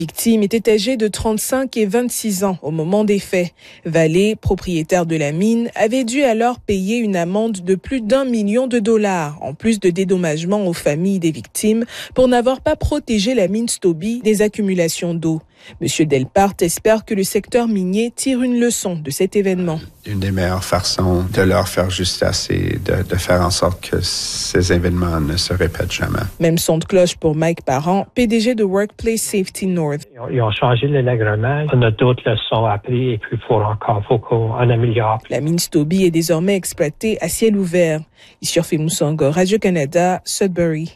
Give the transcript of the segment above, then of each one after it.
Victime était âgée de 35 et 26 ans au moment des faits. Vallée, propriétaire de la mine, avait dû alors payer une amende de plus d'$1 million, en plus de dédommagements aux familles des victimes pour n'avoir pas protégé la mine Stobie des accumulations d'eau. Monsieur Delpart espère que le secteur minier tire une leçon de cet événement. Une des meilleures façons de leur faire justice et de faire en sorte que ces événements ne se répètent jamais. Même son de cloche pour Mike Parent, PDG de Workplace Safety North. Ils ont changé l'agrément. On a d'autres leçons appris et puis il faut qu'on améliore. La mine Stobie est désormais exploitée à ciel ouvert. Issurfi Moussango, Radio-Canada, Sudbury.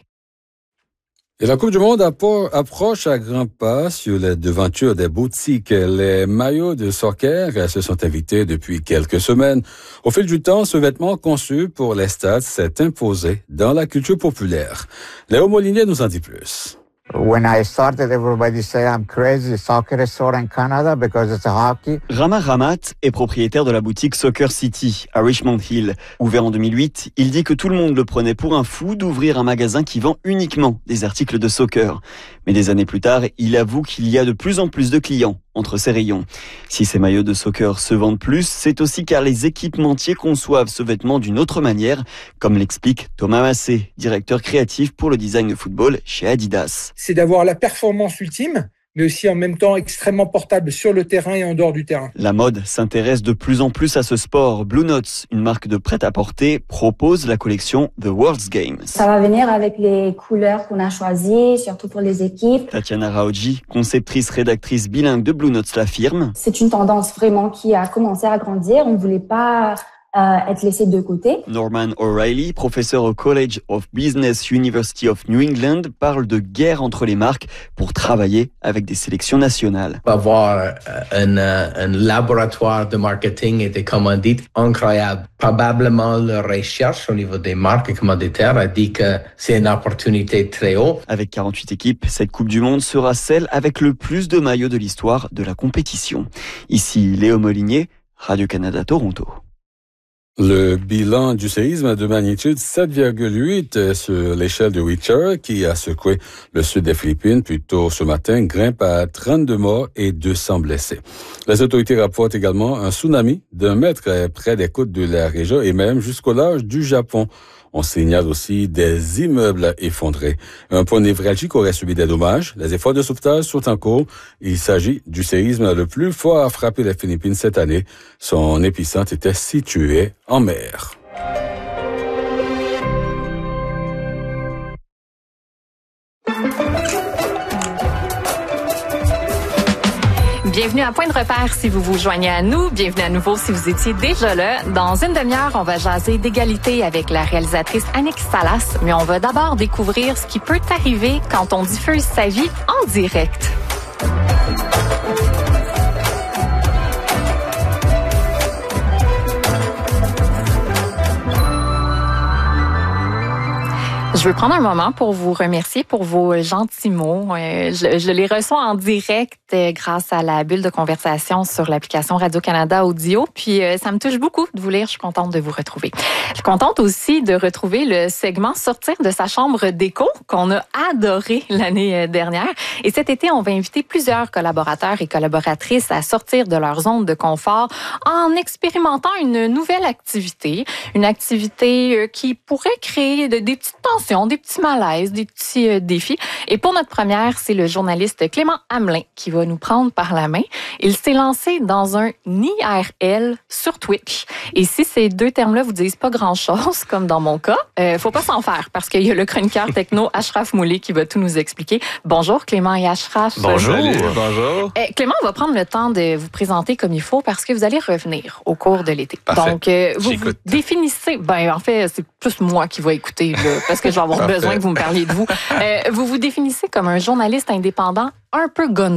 Et la Coupe du Monde approche à grands pas sur les devantures des boutiques. Les maillots de soccer se sont invités depuis quelques semaines. Au fil du temps, ce vêtement conçu pour les stades s'est imposé dans la culture populaire. Léo Molinier nous en dit plus. When I started, everybody said I'm crazy. Soccer is so in Canada because it's a hockey. Rama Ramat est propriétaire de la boutique Soccer City à Richmond Hill. Ouvert en 2008, il dit que tout le monde le prenait pour un fou d'ouvrir un magasin qui vend uniquement des articles de soccer. Mais des années plus tard, il avoue qu'il y a de plus en plus de clients entre ces rayons. Si ces maillots de soccer se vendent plus, c'est aussi car les équipementiers conçoivent ce vêtement d'une autre manière, comme l'explique Thomas Massé, directeur créatif pour le design de football chez Adidas. C'est d'avoir la performance ultime, mais aussi en même temps extrêmement portable sur le terrain et en dehors du terrain. La mode s'intéresse de plus en plus à ce sport. Blue Notes, une marque de prêt-à-porter, propose la collection The World's Games. Ça va venir avec les couleurs qu'on a choisies, surtout pour les équipes. Tatiana Raoji, conceptrice, rédactrice bilingue de Blue Notes, l'affirme. C'est une tendance vraiment qui a commencé à grandir. On ne voulait pas être laissé de côté. Norman O'Reilly, professeur au College of Business University of New England, parle de guerre entre les marques pour travailler avec des sélections nationales. Avoir un laboratoire de marketing et de commandites incroyable. Probablement la recherche au niveau des marques commanditaires a dit que c'est une opportunité très haute. Avec 48 équipes, cette Coupe du Monde sera celle avec le plus de maillots de l'histoire de la compétition. Ici Léo Molinier, Radio-Canada Toronto. Le bilan du séisme de magnitude 7,8 sur l'échelle de Richter qui a secoué le sud des Philippines plus tôt ce matin grimpe à 32 morts et 200 blessés. Les autorités rapportent également un tsunami d'1 mètre près des côtes de la région et même jusqu'au large du Japon. On signale aussi des immeubles effondrés. Un point névralgique aurait subi des dommages. Les efforts de sauvetage sont en cours. Il s'agit du séisme le plus fort à frapper les Philippines cette année. Son épicentre était situé en mer. Bienvenue à Point de repère si vous vous joignez à nous. Bienvenue à nouveau si vous étiez déjà là. Dans une demi-heure, on va jaser d'égalité avec la réalisatrice Annick Salas. Mais on va d'abord découvrir ce qui peut arriver quand on diffuse sa vie en direct. Je veux prendre un moment pour vous remercier pour vos gentils mots. Je les reçois en direct grâce à la bulle de conversation sur l'application Radio-Canada Audio. Puis ça me touche beaucoup de vous lire. Je suis contente de vous retrouver. Je suis contente aussi de retrouver le segment Sortir de sa chambre d'écho qu'on a adoré l'année dernière. Et cet été, on va inviter plusieurs collaborateurs et collaboratrices à sortir de leur zone de confort en expérimentant une nouvelle activité. Une activité qui pourrait créer des petites tensions, des petits malaises, des petits défis. Et pour notre première, c'est le journaliste Clément Hamelin qui va nous prendre par la main. Il s'est lancé dans un IRL sur Twitch. Et si ces deux termes-là vous disent pas grand-chose, comme dans mon cas, faut pas s'en faire parce qu'il y a le chroniqueur techno Ashraf Moulay qui va tout nous expliquer. Bonjour Clément et Ashraf. Bonjour. Bonjour. Clément, on va prendre le temps de vous présenter comme il faut parce que vous allez revenir au cours de l'été. Parfait. Donc, vous définissez... en fait, c'est plus moi qui vais écouter là, parce que je vais avoir besoin que vous me parliez de vous. Vous vous définissez comme un journaliste indépendant un peu gonzo.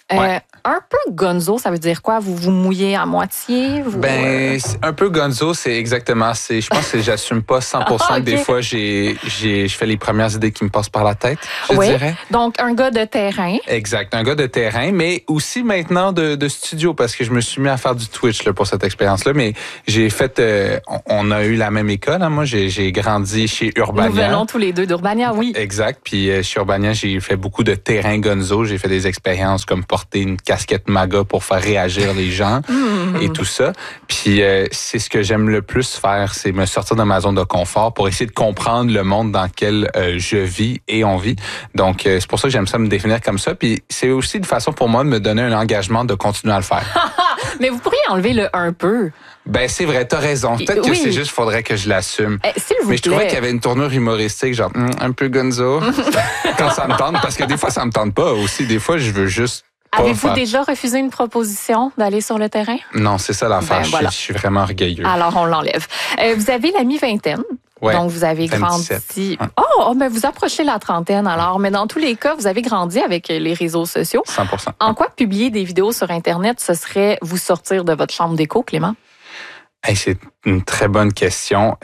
Un peu gonzo, ça veut dire quoi? Vous vous mouillez à moitié? Un peu gonzo, c'est exactement. Je pense que j'assume pas 100%. Des fois, je fais les premières idées qui me passent par la tête, je dirais. Donc, un gars de terrain. Exact, un gars de terrain, mais aussi maintenant de studio, parce que je me suis mis à faire du Twitch là, pour cette expérience-là. Mais j'ai fait... on a eu la même école. Hein. Moi, j'ai grandi chez Urbania. Nous venons tous les deux d'Urbania, oui. Exact. Puis chez Urbania, j'ai fait beaucoup de terrain gonzo. J'ai fait des expériences comme porter une casquette MAGA pour faire réagir les gens et tout ça. Puis c'est ce que j'aime le plus faire, c'est me sortir de ma zone de confort pour essayer de comprendre le monde dans lequel je vis et on vit. Donc, c'est pour ça que j'aime ça me définir comme ça. Puis c'est aussi une façon pour moi de me donner un engagement de continuer à le faire. Mais vous pourriez enlever le un peu. C'est vrai, t'as raison. Peut-être que c'est juste, faudrait que je l'assume. Mais je trouvais qu'il y avait une tournure humoristique, genre un peu gonzo, quand ça me tente, parce que des fois, ça me tente pas aussi. Des fois, je veux juste Avez-vous déjà refusé une proposition d'aller sur le terrain? Non, c'est ça l'affaire. Je suis vraiment orgueilleux. Alors, on l'enlève. Vous avez la mi-vingtaine. Ouais, donc, vous avez 27. grandi. Mais vous approchez la trentaine alors. Mais dans tous les cas, vous avez grandi avec les réseaux sociaux. 100%. En quoi publier des vidéos sur Internet, ce serait vous sortir de votre chambre d'écho, Clément? C'est une très bonne question.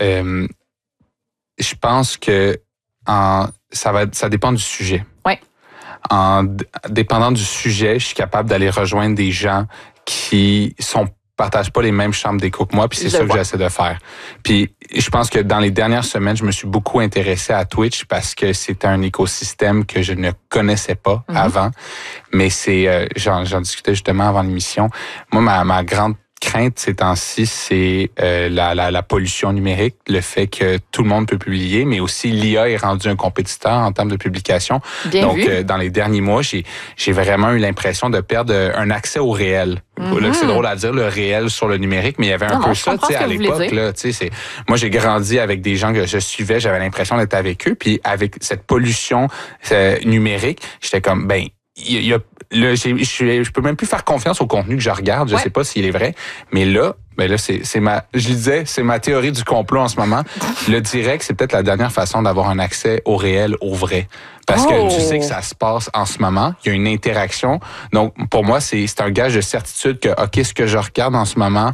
Je pense que ça dépend du sujet. Oui. En dépendant du sujet, je suis capable d'aller rejoindre des gens qui partagent pas les mêmes chambres d'écho que moi, puis c'est ça que j'essaie de faire. Puis je pense que dans les dernières semaines, je me suis beaucoup intéressé à Twitch parce que c'était un écosystème que je ne connaissais pas avant. Mais j'en discutais justement avant l'émission. Moi, ma grande crainte ces temps-ci, c'est la pollution numérique, le fait que tout le monde peut publier, mais aussi l'IA est rendu un compétiteur en termes de publication. Donc, dans les derniers mois, j'ai vraiment eu l'impression de perdre un accès au réel. Là, c'est drôle à dire, le réel sur le numérique, mais il y avait un peu ça, tu sais, à l'époque. Là, tu sais, moi, j'ai grandi avec des gens que je suivais, j'avais l'impression d'être avec eux, puis avec cette pollution numérique, j'étais comme, je peux même plus faire confiance au contenu que je regarde. Je sais pas s'il est vrai, mais là, c'est ma théorie du complot en ce moment. Le direct, c'est peut-être la dernière façon d'avoir un accès au réel, au vrai. Parce que tu sais que ça se passe en ce moment. Il y a une interaction. Donc, pour moi, c'est un gage de certitude que, OK, ce que je regarde en ce moment,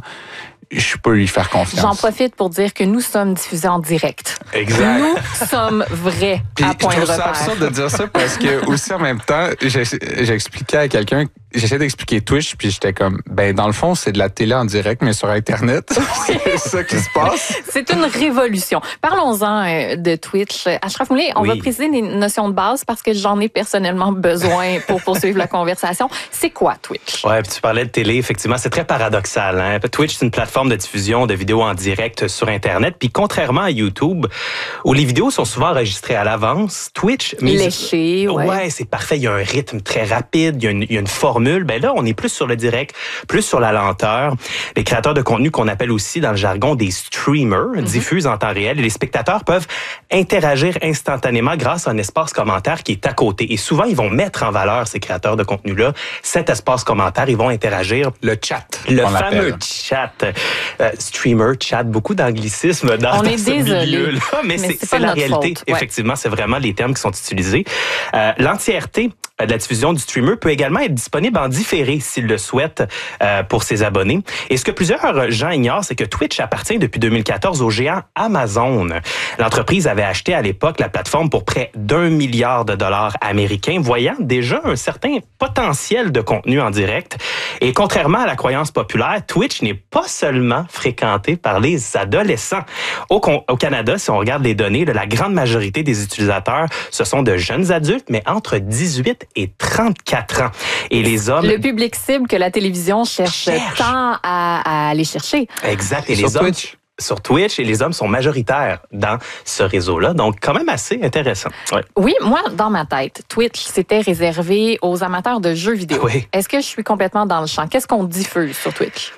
je peux lui faire confiance. J'en profite pour dire que nous sommes diffusés en direct. Exact. Nous sommes vrais à point de repère. Je trouve ça absurde de dire ça parce que aussi en même temps, j'expliquais à quelqu'un, j'essaie d'expliquer Twitch, puis j'étais comme, dans le fond, c'est de la télé en direct, mais sur Internet. C'est ça qui se passe. C'est une révolution. Parlons-en de Twitch. Achraf Moulay, on va préciser des notions de base parce que j'en ai personnellement besoin pour poursuivre la conversation. C'est quoi Twitch? Ouais, puis tu parlais de télé, effectivement, c'est très paradoxal. Hein? Twitch, c'est une plateforme de diffusion de vidéos en direct sur Internet. Puis contrairement à YouTube, où les vidéos sont souvent enregistrées à l'avance, Twitch... Léché, ouais, c'est parfait. Il y a un rythme très rapide, il y a une formule. Là, on est plus sur le direct, plus sur la lenteur. Les créateurs de contenu qu'on appelle aussi dans le jargon des streamers diffusent en temps réel et les spectateurs peuvent interagir instantanément grâce à un espace commentaire qui est à côté. Et souvent, ils vont mettre en valeur, ces créateurs de contenu-là, cet espace commentaire. Ils vont interagir. Le chat. Le fameux chat. Streamer, chat, beaucoup d'anglicisme dans ce milieu-là, mais c'est la réalité. Faute. Effectivement, c'est vraiment les termes qui sont utilisés. L'entièreté de la diffusion du streamer peut également être disponible en différé s'il le souhaite pour ses abonnés. Et ce que plusieurs gens ignorent, c'est que Twitch appartient depuis 2014 au géant Amazon. L'entreprise avait acheté à l'époque la plateforme pour près d'1 milliard de dollars américains, voyant déjà un certain potentiel de contenu en direct. Et contrairement à la croyance populaire, Twitch n'est pas seulement fréquenté par les adolescents. Au Canada, si on regarde les données, la grande majorité des utilisateurs, ce sont de jeunes adultes, mais entre 18 et 34 ans. Et les hommes... Le public cible que la télévision cherche tant à aller chercher. Exact. Et les hommes... Sur Twitch, et les hommes sont majoritaires dans ce réseau-là. Donc, quand même assez intéressant. Ouais. Oui, moi, dans ma tête, Twitch, c'était réservé aux amateurs de jeux vidéo. Oui. Est-ce que je suis complètement dans le champ? Qu'est-ce qu'on diffuse sur Twitch?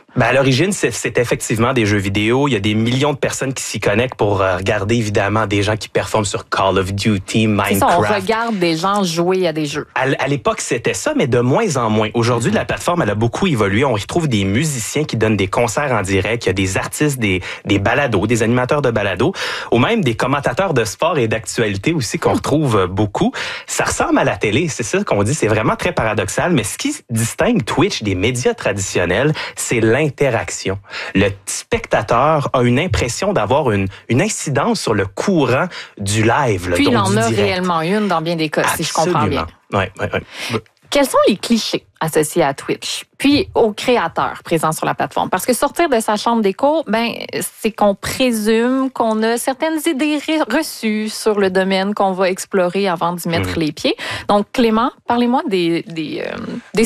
Ben à l'origine, c'est effectivement des jeux vidéo. Il y a des millions de personnes qui s'y connectent pour regarder, évidemment, des gens qui performent sur Call of Duty, Minecraft. C'est ça, on regarde des gens jouer à des jeux. À l'époque, c'était ça, mais de moins en moins. Aujourd'hui, la plateforme, elle a beaucoup évolué. On y retrouve des musiciens qui donnent des concerts en direct. Il y a des artistes, des balados, des animateurs de balados, ou même des commentateurs de sport et d'actualité aussi qu'on retrouve beaucoup. Ça ressemble à la télé, c'est ça qu'on dit. C'est vraiment très paradoxal, mais ce qui distingue Twitch des médias traditionnels, c'est l'interaction. Le spectateur a une impression d'avoir une incidence sur le courant du live. Là, puis il en a direct. Réellement une dans bien des cas, si je comprends bien. Oui. Quels sont les clichés associés à Twitch, puis aux créateurs présents sur la plateforme? Parce que sortir de sa chambre d'écho, c'est qu'on présume qu'on a certaines idées reçues sur le domaine qu'on va explorer avant d'y mettre les pieds. Donc, Clément, parlez-moi des